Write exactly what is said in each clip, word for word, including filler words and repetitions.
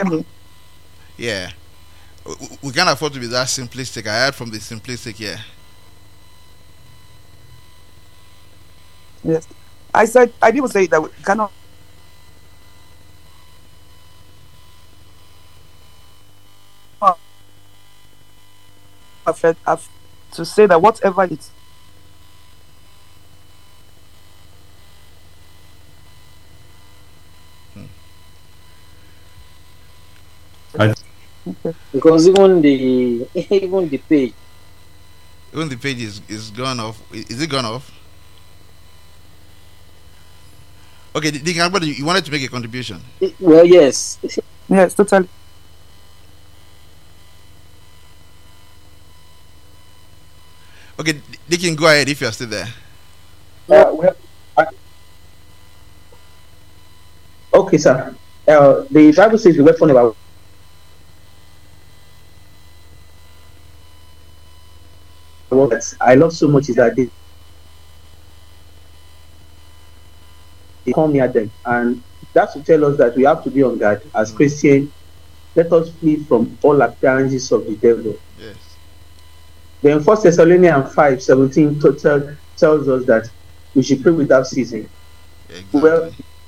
Yeah. We, we can't afford to be that simplistic. I heard from the simplistic, yeah. Yes. I said I didn't say that we cannot affect aff- to say that whatever it's Hmm. I, okay. Because even the even the page, Even the page is, is gone off. Is it gone off? Okay, Deacon Agbado, you you wanted to make a contribution. well, yes. Yes, totally. Okay, Deacon, go ahead if you are still there. Uh, well, I, okay, sir. Uh, the Bible says the weapon of our words I love so much is that they, they come near them, and that's to tell us that we have to be on guard as Mm. Christians. Let us flee from all appearances of the devil. Yes. Then First Thessalonians five seventeen to tell, tells us that we should pray without ceasing. Exactly. Well,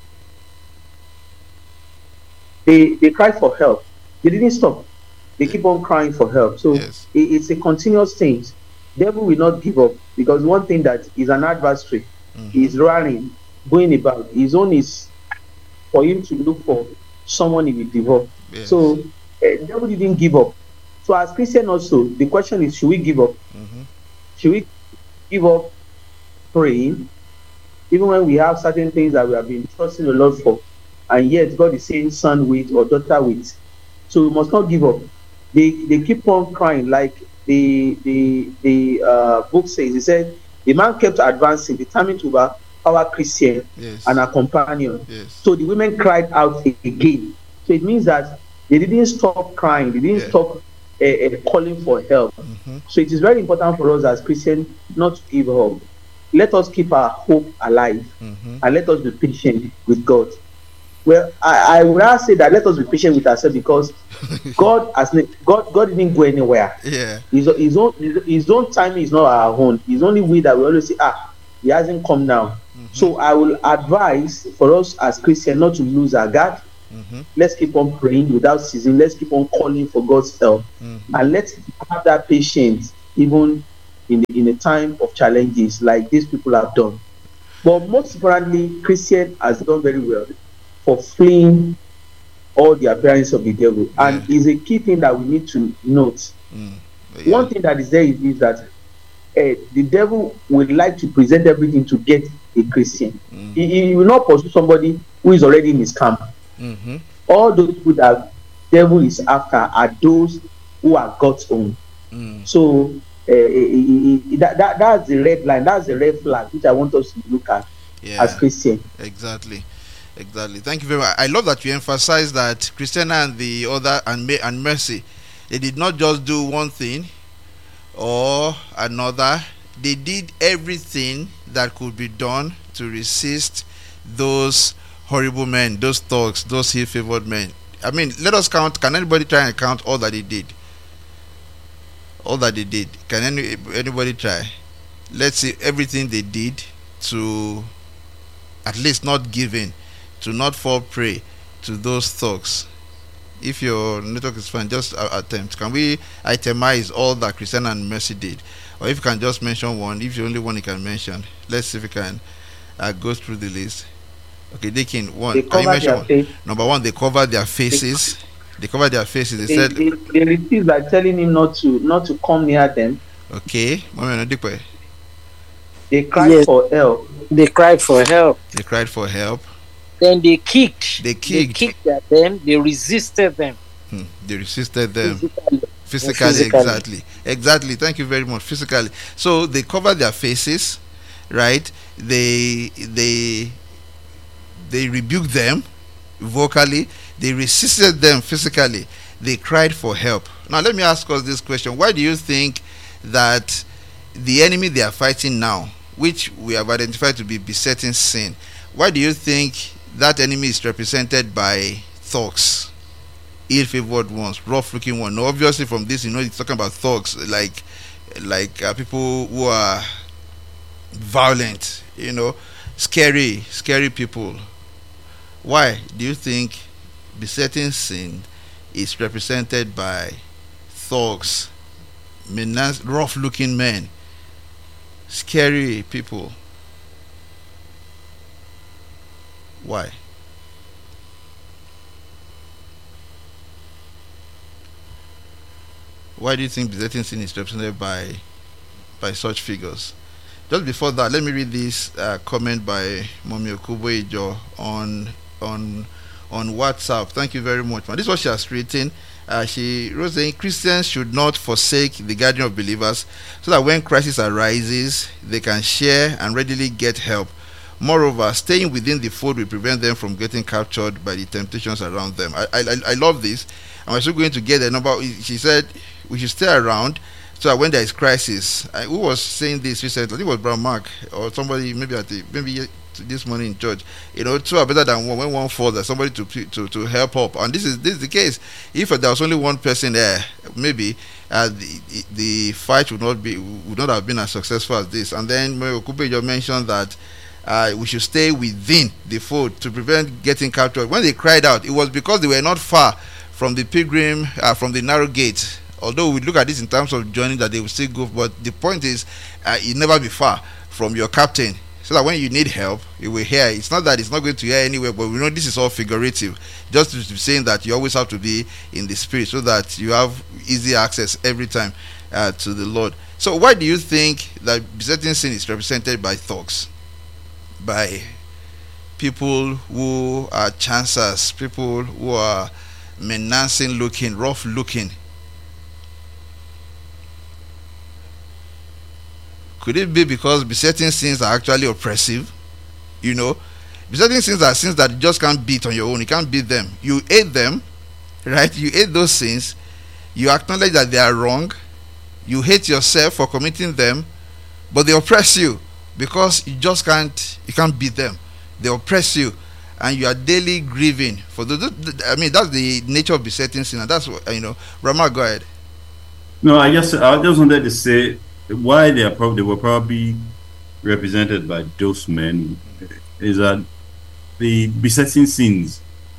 they they cried for help. They didn't stop. They keep on crying for help. So Yes. it, it's a continuous thing. Devil will not give up, because one thing that is an adversary Mhm. is running, going about. His own is for him to look for someone he will devour. Yes. So uh, devil didn't give up. So as Christian also, the question is, should we give up? Mhm. Should we give up praying, even when we have certain things that we have been trusting the Lord for, and yet God is saying, son, wait, or daughter, wait. So we must not give up. They they keep on crying, like the the the uh, book says. He said the man kept advancing, determined to overpower Christian Yes. and her companion. Yes. So the women cried out again. So it means that they didn't stop crying, they didn't Yeah. stop uh, uh, calling for help. Mhm. So it is very important for us as Christians not to give up. Let us keep our hope alive, Mhm. and let us be patient with God. Well, I, I would rather say that let us be patient with ourselves, because God has ne- God God didn't go anywhere. Yeah. His, his own his, his own timing is not our own. It's only we that we always say, ah, he hasn't come now. Mhm. So I will advise for us as Christians not to lose our guard. Mhm. Let's keep on praying without ceasing. Let's keep on calling for God's help, Mhm. and let's have that patience even in in a time of challenges like these people have done. But most importantly, Christian has done very well for fleeing all the appearance of the devil, and Yeah. is a key thing that we need to note. Mm. One Yeah. thing that is there is, is that uh, the devil would like to present everything to get a Christian. Mm. He, he will not pursue somebody who is already in his camp. Mhm. All those people that devil is after are those who are God's own. Mm. So uh, that, that that's the red line, that's the red flag which I want us to look at Yeah. as Christians. Exactly. Exactly. Thank you very much. I love that you emphasize that Christiana and the other and Ma- and Mercy, they did not just do one thing or another. They did everything that could be done to resist those horrible men, those thugs, those ill-favored men. I mean, let us count. Can anybody try and count all that they did? All that they did. Can any anybody try? Let's see everything they did to at least not give in, to not fall prey to those thugs. If your network is fine, just uh, attempt. Can we itemize all that Christiana and Mercy did? Or if you can just mention one, if you only one you can mention. Let's see if we can uh, go through the list. Okay, they can one. They Can you cover mention their one? face. Number one, they covered their faces. They covered their faces. They They, said, they, they refuse by telling him not to not to come near them. okay, Mama Nadipe. They cried Yes. for help. They cried for help. They cried for help. Then they kicked. They They kicked. kicked at them. They resisted them Hmm, They resisted them. physically. Physically, Physically. exactly, exactly. Thank you very much. Physically, so they covered their faces, right? They they they rebuked them vocally. They resisted them physically. They cried for help. Now, let me ask us this question: why do you think that the enemy they are fighting now, which we have identified to be besetting sin, why do you think that enemy is represented by thugs? ill-favored ones, rough-looking ones. Now, obviously, from this, you know, it's talking about thugs, like, like uh, people who are violent, you know, scary, scary people. Why do you think besetting sin is represented by thugs, menace, rough-looking men, scary people? Why? Why do you think besetting sin is represented by by such figures? Just before that, let me read this uh, comment by Mommy Okubo Ijo on on on WhatsApp. Thank you very much, man. This is what she has written. Uh, she wrote saying Christians should not forsake the gathering of believers, so that when crisis arises, they can share and readily get help. Moreover, staying within the fold will prevent them from getting captured by the temptations around them. I I, I love this. I'm also going to get a number. She said we should stay around so that when there is crisis. I, who was saying this recently? I think it was Brown Mark or somebody, maybe at the maybe this morning in church. You know, two are better than one. When one falls, there's somebody to to to help up. And this is this is the case. If there was only one person there, maybe uh, the the fight would not be would not have been as successful as this. And then Okupe mentioned that uh, we should stay within the fold to prevent getting captured. When they cried out, it was because they were not far from the pilgrim, uh, from the narrow gate. Although we look at this in terms of journey, that they will still go, but the point is, uh, you never be far from your captain, so that when you need help, you will hear. It's not that it's not going to hear anywhere, but we know this is all figurative, just to be saying that you always have to be in the spirit, so that you have easy access every time uh, to the Lord. So why do you think that besetting sin is represented by thugs, by people who are chancers, people who are menacing looking, rough looking? Could it be because besetting sins are actually oppressive? You know, besetting sins are sins that you just can't beat on your own. You can't beat them. You hate them, right? You hate those sins. You acknowledge that they are wrong. You hate yourself for committing them, but they oppress you because you just can't. You can't beat them. They oppress you, and you are daily grieving for the. I mean, that's the nature of besetting sin, and that's what you know. Rama, go ahead. No, I just I just wanted to say why they are probably they were probably represented by those men is that the besetting sins,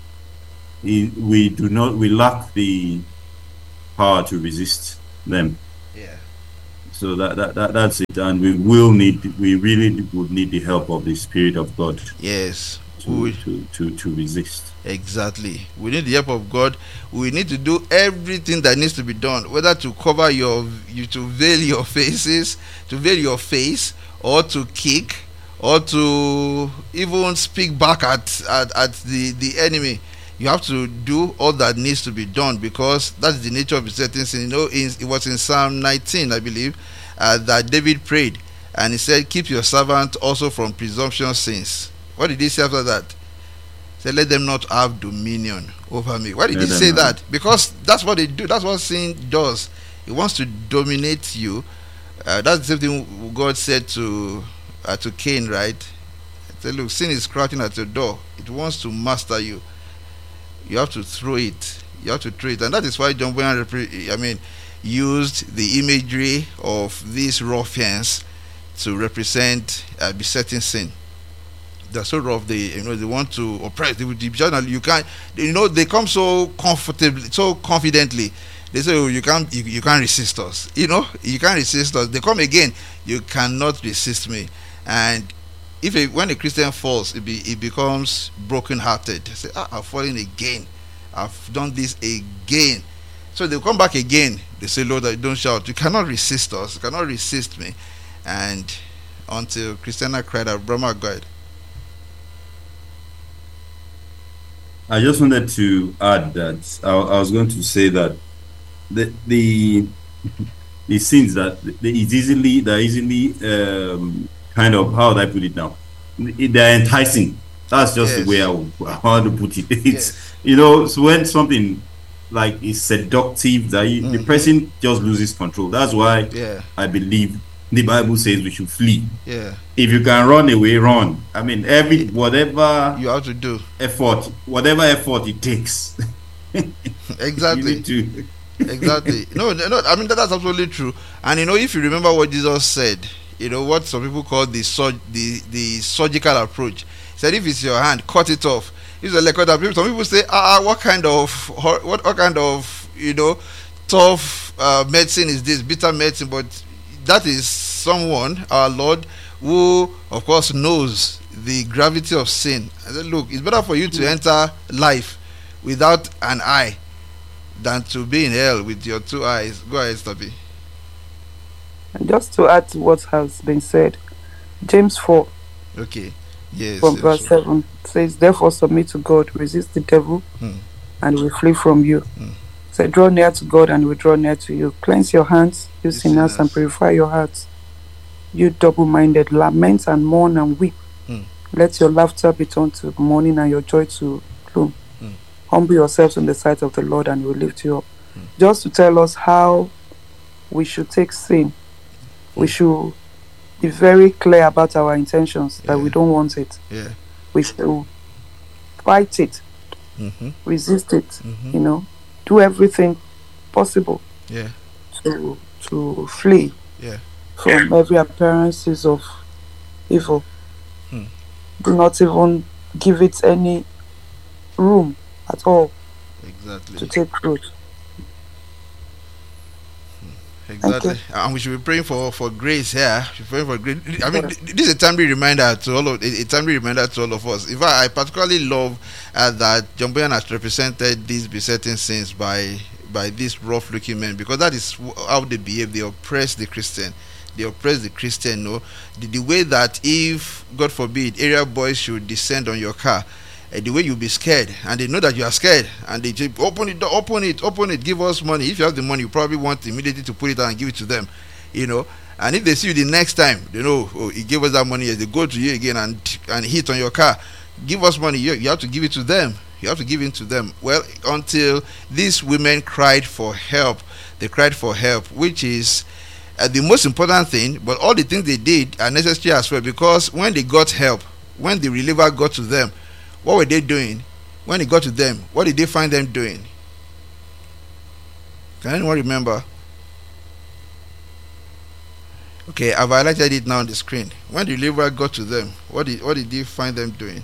we do not we lack the power to resist them. Yeah. So that, that, that that's it, and we will need we really would need the help of the Spirit of God. Yes. To, to, to, to resist. Exactly. We need the help of God. We need to do everything that needs to be done, whether to cover your, you to veil your faces, to veil your face, or to kick, or to even speak back at at, at the, the enemy. You have to do all that needs to be done, because that's the nature of besetting sin. You know, in, it was in Psalm nineteen, I believe, uh, that David prayed, and he said, "Keep your servant also from presumptuous sins." What did he say after that? He said, "Let them not have dominion over me." Why did Let he say not. that? Because that's what they do. That's what sin does. It wants to dominate you. Uh, that's the same thing God said to uh, to Cain, right? He said, "Look, sin is crouching at your door. It wants to master you. You have to throw it. You have to throw it." And that is why John Bunyan, I mean, used the imagery of these ruffians to represent uh, besetting sin. They're so rough. They, you know, they want to oppress. They would, you can't. You know, they come so comfortably, so confidently. They say, "Oh, you can't, you, you can't resist us." You know, you can't resist us. They come again. You cannot resist me. And if a, when a Christian falls, it be it becomes broken-hearted. They say, "Ah, I've fallen again. I've done this again." So they come back again. They say, "Lord, don't shout. You cannot resist us. You cannot resist me." And until Christiana cried out, "Brahma, God." I just wanted to add that I, I was going to say that the the the sins that they is easily they're easily um, kind of, how would I put it now? They're enticing. That's just Yes. the way I, would, I want to put it. It's Yes. you know, so when something like is seductive, that you, the Mhm. person just loses control. That's why Yeah, I believe the Bible says we should flee. yeah. If you can run away, run. I mean, every whatever You have to do. effort, whatever effort it takes, Exactly. You need to. Exactly. No, no, no, I mean that, that's absolutely true. And you know, if you remember what Jesus said, you know what some people call the surg- the the surgical approach. He said, if it's your hand, cut it off. It's like other people. Some people say, ah, what kind of hor- what what kind of you know tough uh, medicine is this? Bitter medicine, but that is someone, our Lord, who of course knows the gravity of sin. I said, look, it's better for you to enter life without an eye than to be in hell with your two eyes. Go ahead, Stabi. And just to add to what has been said, James four Okay. Yes. from yes, verse sure. seven says, therefore submit to God, resist the devil, Hmm. and he will flee from you. Hmm. Say, draw near to God, and he will draw near to you. Cleanse your hands, you You sinners, and sinners. purify your hearts. You double-minded, lament and mourn and weep. Hmm. Let your laughter be turned to mourning and your joy to gloom. Hmm. Humble yourselves in the sight of the Lord, and he will lift you up. Hmm. Just to tell us how we should take sin, we should be very clear about our intentions, that Yeah. we don't want it. Yeah. We should fight it, Mm-hmm. resist it, Mm-hmm. you know, do everything possible Yeah. to to flee Yeah. from every appearances of evil. Hmm. Do not even give it any room at all Exactly. to take root. Exactly. And we should be praying for, for grace here. We should pray for grace. I mean, th- this is a timely reminder to all of a, a timely reminder to all of us. In fact, I particularly love uh, that John Bunyan has represented these besetting sins by by these rough looking men, because that is w- how they behave. They oppress the Christian. They oppress the Christian. No, the, the way that if God forbid area boys should descend on your car, uh, the way you'll be scared, and they know that you are scared, and they just open it, open it, open it, give us money. If you have the money, you probably want immediately to put it out and give it to them, you know. And if they see you the next time, they know, oh, he gave us that money. They go to you again and and hit on your car. Give us money. You, you have to give it to them. You have to give it to them. Well, until these women cried for help, they cried for help, which is uh, the most important thing. But all the things they did are necessary as well, because when they got help, when the reliever got to them, what were they doing? When he got to them, what did they find them doing? Can anyone remember? Okay, I've highlighted it now on the screen. When the deliverer got to them, what did what did he find them doing?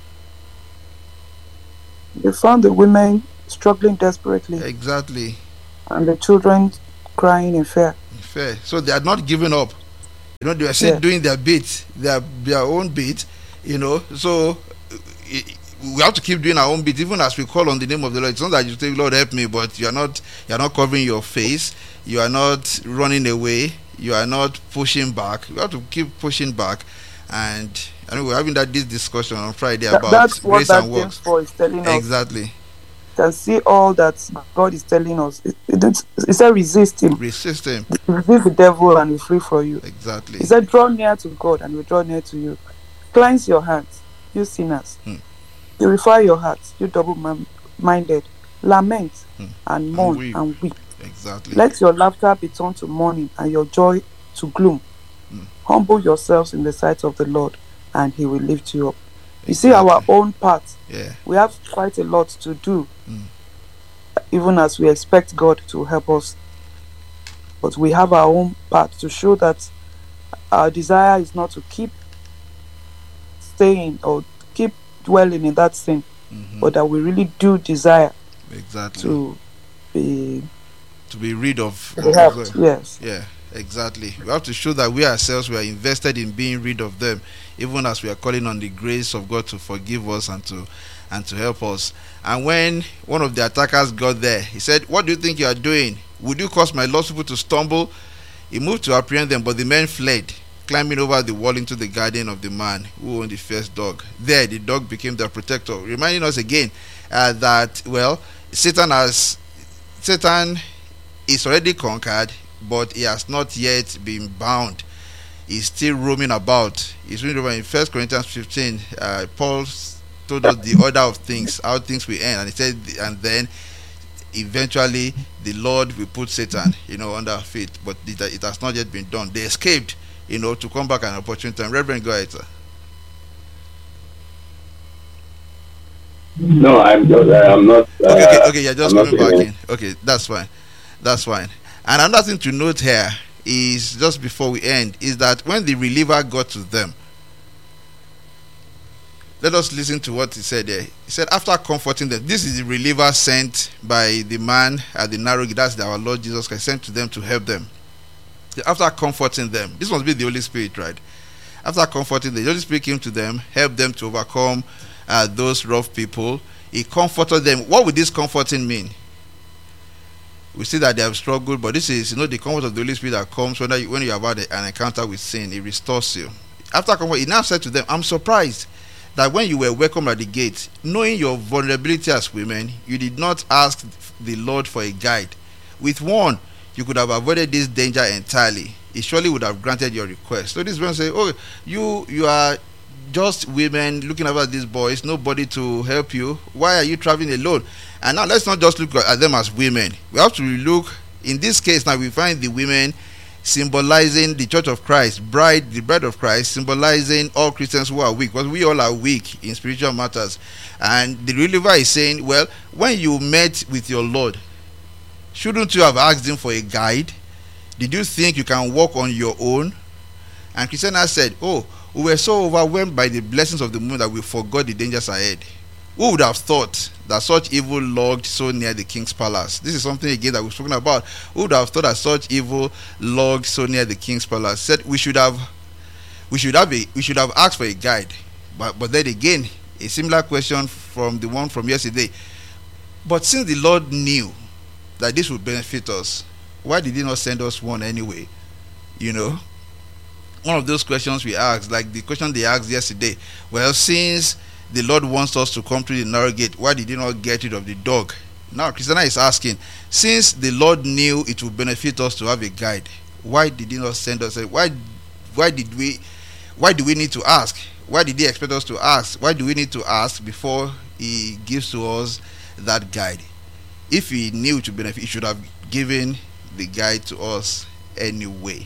They found the women struggling desperately Exactly. and the children crying in fear. Fair. So they had not given up. You know, they were still Yeah. doing their bit, their their own bit. You know, so i- we have to keep doing our own bit, even as we call on the name of the Lord. It's not that you say, "Lord, help me," but you are not you are not covering your face. You are not running away. You are not pushing back. We have to keep pushing back. And I mean, we're having that this discussion on Friday Tha- about that's what grace that and James works. four is telling us. Exactly. You can see all that God is telling us. It, it, it, it said resist him. Resist him. Resist the devil and he'll flee from you. Exactly. He said, draw near to God and he will draw near to you. Cleanse your hands, you sinners. Hmm. Purify your hearts, you double-minded. Lament Hmm. and mourn weep. and weep. Exactly. Let your laughter be turned to mourning and your joy to gloom. Hmm. Humble yourselves in the sight of the Lord and he will lift you up. You see Exactly. our own part. Yeah. We have quite a lot to do, Hmm. even as we expect God to help us. But we have our own part to show that our desire is not to keep staying or keep dwelling in that sin, Mhm. but that we really do desire Exactly. to be To be rid of. to be helped. Yes. Yeah, exactly. We have to show that we ourselves we are invested in being rid of them, even as we are calling on the grace of God to forgive us and to and to help us. And when one of the attackers got there, he said, "What do you think you are doing? Would you cause my lost people to stumble?" He moved to apprehend them, but the men fled, climbing over the wall into the garden of the man who owned the first dog. There, the dog became their protector, reminding us again uh, that well, Satan has Satan is already conquered, but he has not yet been bound. He's still roaming about. He's roaming over in First Corinthians fifteen. Uh, Paul told us the order of things, how things will end, and he said, and then eventually the Lord will put Satan, you know, under our feet. But it, it has not yet been done. They escaped, you know, to come back at an opportune time. Reverend, go ahead, sir. No, I'm just, uh, I'm not. Uh, Okay, okay, okay. You're just I'm not coming back saying in. Okay, that's fine. That's fine. And another thing to note here is, just before we end, is that when the reliever got to them, let us listen to what he said there. He said, after comforting them, this is the reliever sent by the man at the narrow gate. That's our Lord Jesus Christ, sent to them to help them. After comforting them, this must be the Holy Spirit, right? After comforting them, the Holy Spirit came to them, helped them to overcome uh, those rough people. He comforted them. What would this comforting mean? We see that they have struggled, but this is, you know, the comfort of the Holy Spirit that comes when you, when you have had an encounter with sin. It restores you. After comfort, he now said to them, I'm surprised that when you were welcomed at the gate, knowing your vulnerability as women, you did not ask the Lord for a guide. With one, you could have avoided this danger entirely. He surely would have granted your request. So this one say, oh, you you are just women looking after these boys, nobody to help you. Why are you traveling alone? And now let's not just look at them as women. We have to look, in this case now we find the women symbolizing the Church of Christ, bride, the bride of Christ, symbolizing all Christians who are weak, because we all are weak in spiritual matters. And the reliever is saying, well, when you met with your Lord, shouldn't you have asked him for a guide? Did you think you can walk on your own? And Christiana said, oh, we were so overwhelmed by the blessings of the moment that we forgot the dangers ahead. Who would have thought that such evil lurked so near the king's palace? This is something again that we've spoken about. Who would have thought that such evil lurked so near the king's palace? Said we should have, we should have a, we should have asked for a guide. But but then again, a similar question from the one from yesterday. But since the Lord knew that this would benefit us, why did he not send us one anyway? You know, one of those questions we asked, like the question they asked yesterday. Well, since the Lord wants us to come through the narrow gate, why did he not get rid of the dog? Now Christiana is asking, since the Lord knew it would benefit us to have a guide, why did he not send us? Why why did we why do we need to ask? Why did he expect us to ask? Why do we need to ask before he gives to us that guide? If he knew it would benefit, he should have given the guide to us anyway.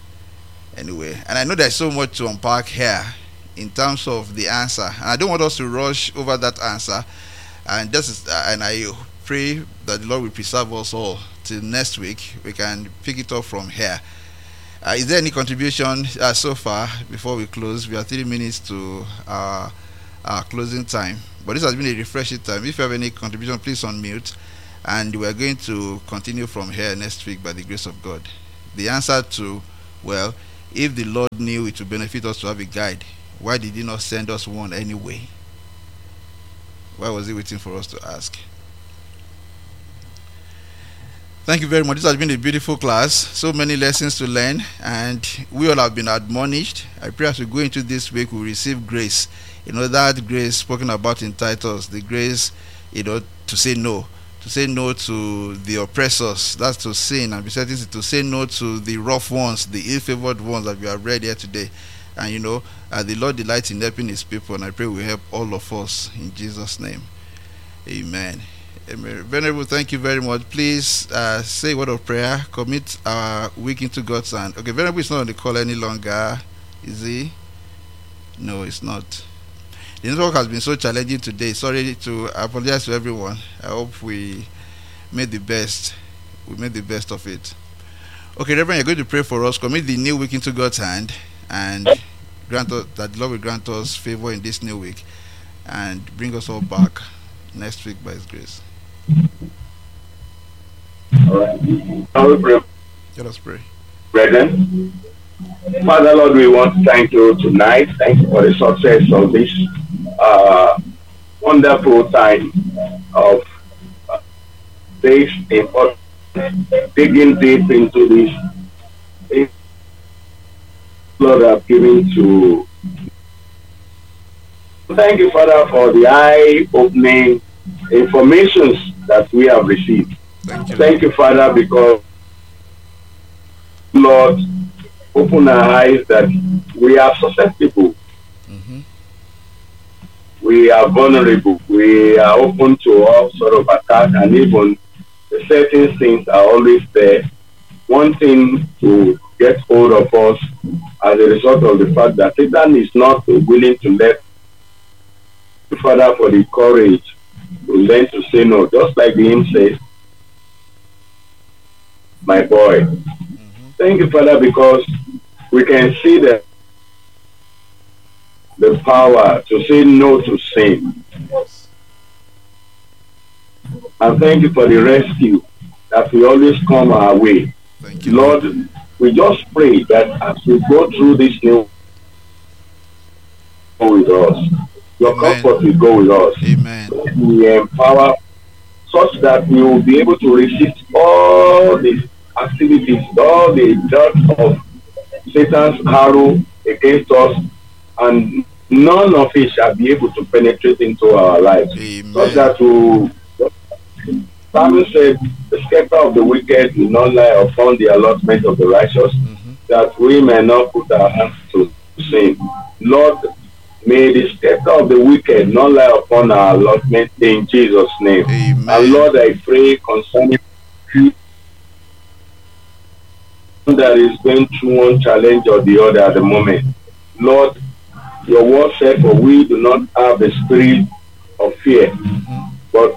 Anyway, and I know there's so much to unpack here in terms of the answer, and I don't want us to rush over that answer. And this is, uh, and I pray that the Lord will preserve us all till next week. We can pick it up from here. Uh, is there any contribution uh, so far before we close? We are three minutes to our, our closing time, but this has been a refreshing time. If you have any contribution, please unmute, and we are going to continue from here next week by the grace of God. The answer to, well, if the Lord knew it would benefit us to have a guide, why did he not send us one anyway? Why was he waiting for us to ask? Thank you very much. This has been a beautiful class. So many lessons to learn, and we all have been admonished. I pray as we go into this week, we receive grace. You know, that grace spoken about in Titus, the grace, you know, to say no. To say no to the oppressors, that's to sin, and besides to say no to the rough ones, the ill-favored ones that we have read here today. And you know, uh, the Lord delights in helping his people, and I pray we help all of us in Jesus' name. Amen. Amen. Venerable, thank you very much. Please uh, say a word of prayer. Commit our week into God's hand. Okay, Venerable is not on the call any longer, is he? No, it's not. The network has been so challenging today. Sorry to apologize to everyone. I hope we made the best. We made the best of it. Okay, Reverend, you're going to pray for us. Commit the new week into God's hand, and grant us that the Lord will grant us favor in this new week, and bring us all back next week by his grace. All right. I will pray. Let us pray. Brethren, Father, Lord, we want to thank you tonight. Thank you for the success of this uh, wonderful time of uh, this important digging deep into this things Lord have given to. Thank you, Father, for the eye-opening information that we have received. Thank you, Thank you, Father, because Lord, open our eyes that we are susceptible. Mm-hmm. We are vulnerable. We are open to all sort of attack, and even the certain things are always there, wanting to get hold of us as a result of the fact that Satan is not willing to let. Father, for the courage we learn to say no. Just like the hymn says, my boy. Mm-hmm. Thank you, Father, because we can see the, the power to say no to sin. And thank you for the rescue that will always come our way. Thank you, Lord, we just pray that as we go through this new, go with us. Your Amen. comfort will go with us. Amen. We empower such that we will be able to resist all the activities, all the darts of Satan's arrow against us, and none of it shall be able to penetrate into our lives. Amen. Such that we, Bible said, the scepter of the wicked will not lie upon the allotment of the righteous, mm-hmm. that we may not put our hands to sin. Lord, may the scepter of the wicked not lie upon our allotment in Jesus' name. Amen. And Lord, I pray concerning you that is going through one challenge or the other at the moment. Lord, your word said, for we do not have the spirit of fear, mm-hmm. but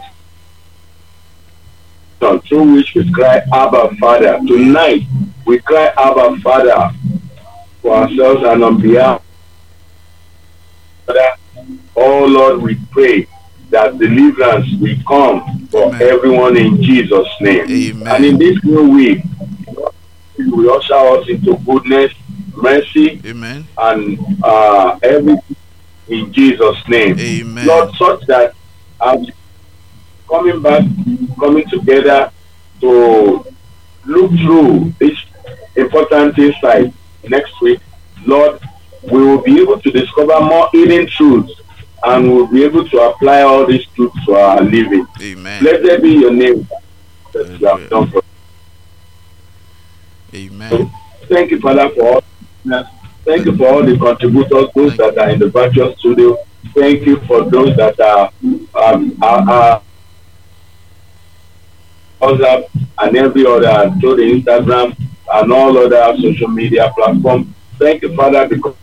through which we cry, Abba, Father. Tonight, we cry, Abba, Father, for ourselves and on behalf. Father, oh Lord, we pray that deliverance will come for Amen. Everyone in Jesus' name. Amen. And in this new week, you will usher us into goodness, mercy, Amen. and uh, everything in Jesus' name. Amen. Lord, such that as coming back, coming together to look through this important insight next week, Lord, we will be able to discover more hidden truths and we'll be able to apply all these truths to our living. Amen. Blessed be your name that you have done for us. Amen. So, thank you, Father, for all. Thank you for all the contributors, those that are in the virtual studio. Thank you for those that are um, are, are WhatsApp and every other through the Instagram and all other social media platforms. Thank you, Father, because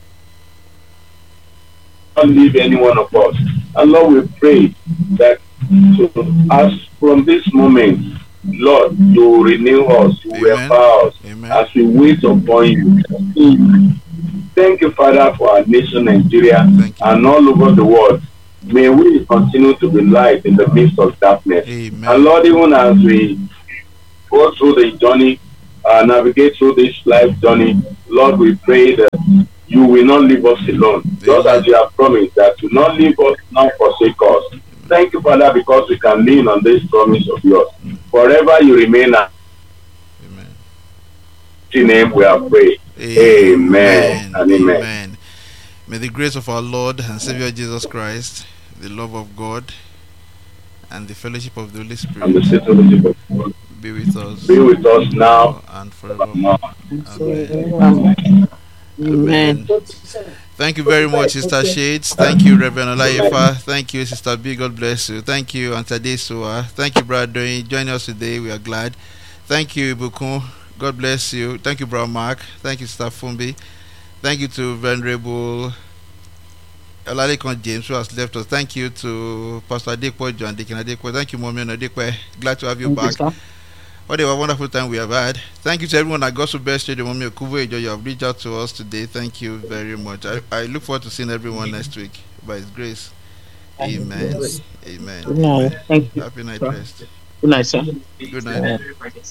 you don't leave any one of us. And Lord, we pray that so, as from this moment, Lord, you will renew us, you will empower us Amen. As we wait upon you. Thank you, Father, for our nation, Nigeria, and all over the world. May we continue to be light in the midst of darkness. Amen. And Lord, even as we go through the journey, uh, navigate through this life journey, Lord, we pray that you will not leave us alone. Amen. Just as you have promised that you will not leave us, not forsake us. Amen. Thank you, Father, because we can lean on this promise of yours. Amen. Forever you remain. Amen. In your name we are prayed. Amen. Amen. And amen. Amen. May the grace of our Lord and Savior Jesus Christ, the love of God, and the fellowship of the Holy Spirit and the fellowship of God be with us, be with us now and forevermore. Amen. Amen. Amen. Thank you very much, Sister Shades. Thank you, Reverend Olayefa. Thank you, Sister B. God bless you. Thank you, Antade Sua. Thank you, Brother Doyin. Joining us today. We are glad. Thank you, Ibukun. God bless you. Thank you, Brother Mark. Thank you, Sister Fumbi. Thank you to Venerable Olalekan James, who has left us. Thank you to Pastor Adekpo John Deacon Adekpo. Thank you, Mommy Adekpo. Glad to have you Thank back. You, what a wonderful time we have had. Thank you to everyone at Gospel Best Radio. Mommy Okubo Ejo, you have reached out to us today. Thank you very much. I, I look forward to seeing everyone next week by His grace. Amen. Amen. Good night. Thank you. Happy night rest. Good night, sir. Good night.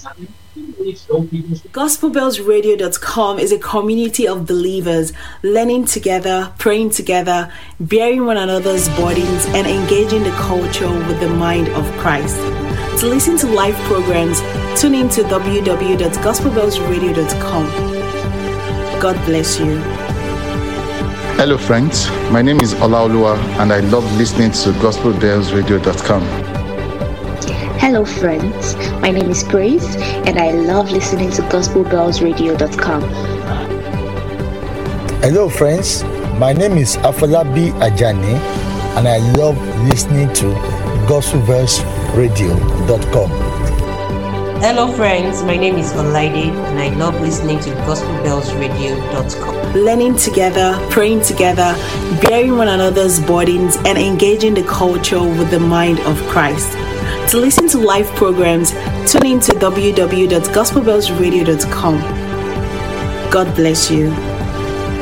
Gospel Bells Radio dot com is a community of believers learning together, praying together, bearing one another's burdens, and engaging the culture with the mind of Christ. To listen to live programs, tune in to w w w dot gospel bells radio dot com. God bless you. Hello friends, my name is Olaoluwa and I love listening to gospel bells radio dot com. Hello friends, my name is Grace and I love listening to gospel bells radio dot com. Hello friends, my name is Afolabi Ajani and I love listening to gospel bells radio dot com. Hello friends, my name is Olaide and I love listening to gospel bells radio dot com. Learning together, praying together, bearing one another's burdens, and engaging the culture with the mind of Christ. To listen to live programs, tune in to w w w dot gospel bells radio dot com. God bless you.